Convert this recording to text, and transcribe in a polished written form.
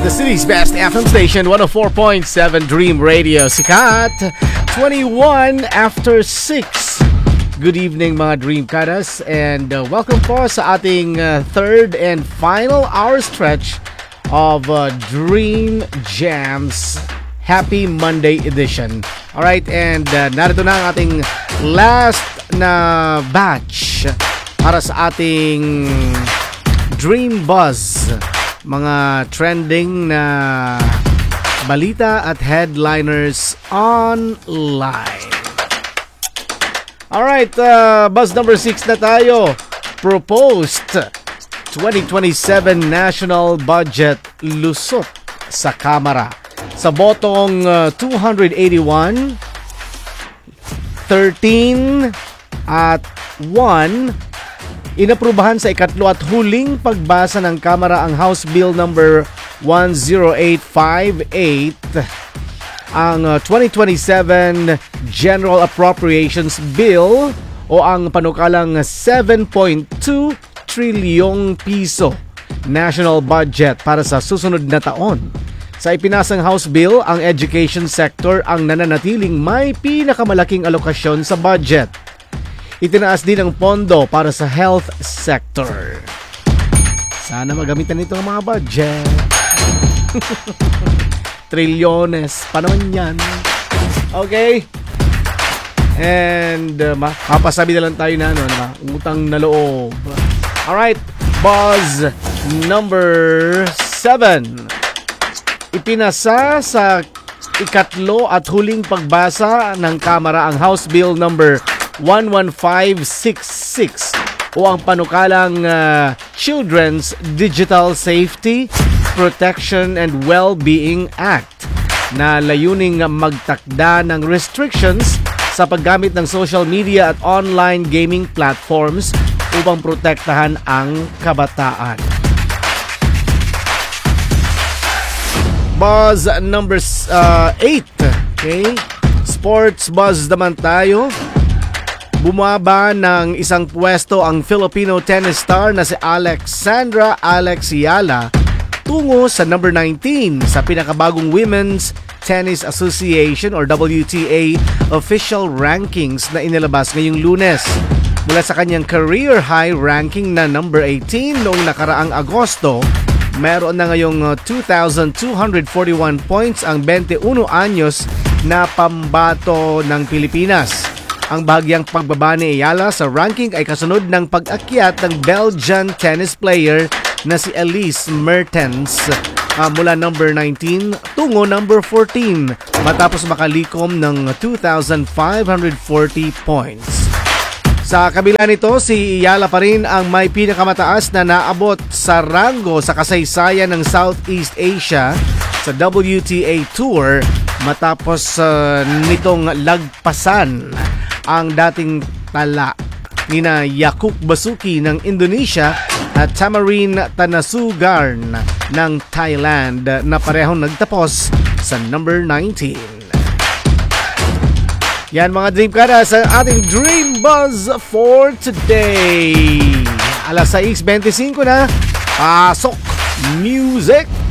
The city's best FM station, 104.7 Dream Radio. Sikat, 21 after 6. Good evening mga Dreamkadas, and welcome po sa ating third and final hour stretch of Dream Jams Happy Monday edition. Alright, and narito na ang ating last na batch para sa ating Dream Buzz. Mga trending na balita at headliners online. Alright, buzz number 6 na tayo. Proposed 2027 National Budget lusot sa Kamara. Sa botong 281, 13 at 1, inaprubahan sa ikatlo at huling pagbasa ng Kamara ang House Bill number 10858, ang 2027 General Appropriations Bill o ang panukalang 7.2 trilyong piso national budget para sa susunod na taon. Sa ipinasang House Bill, ang education sector ang nananatiling may pinakamalaking alokasyon sa budget. Itinaas din ang pondo para sa health sector. Sana magamitan ito ang mga budget. Trilyones pa naman yan. Okay. And mapasabi na lang tayo na utang na loob. Alright, buzz number 7. Ipinasa sa ikatlo at huling pagbasa ng Kamara ang House Bill number 11566 o ang panukalang Children's Digital Safety, Protection and Well-being Act na layuning magtakda ng restrictions sa paggamit ng social media at online gaming platforms upang protektahan ang kabataan. Buzz number 8. Okay? Sports buzz naman tayo. Bumaba ng isang pwesto ang Filipino tennis star na si Alexandra Alexiala tungo sa number 19 sa pinakabagong Women's Tennis Association or WTA official rankings na inilabas ngayong Lunes. Mula sa kanyang career high ranking na number 18 noong nakaraang Agosto, meron na ngayong 2,241 points ang 21 anyos na pambato ng Pilipinas. Ang bahagyang pagbaba ni Ayala sa ranking ay kasunod ng pag-akyat ng Belgian tennis player na si Elise Mertens mula number 19 tungo number 14 matapos makalikom ng 2,540 points. Sa kabila nito, si Ayala pa rin ang may pinakamataas na naabot sa ranggo sa kasaysayan ng Southeast Asia sa WTA Tour matapos nitong lagpasan ang dating tala nina Yakub Basuki ng Indonesia at Tamarin Tanasugarn ng Thailand na parehong nagtapos sa number 19. Yan mga Dreamkada sa ating Dream Buzz for today. Alas 6:25 na. Pasok music!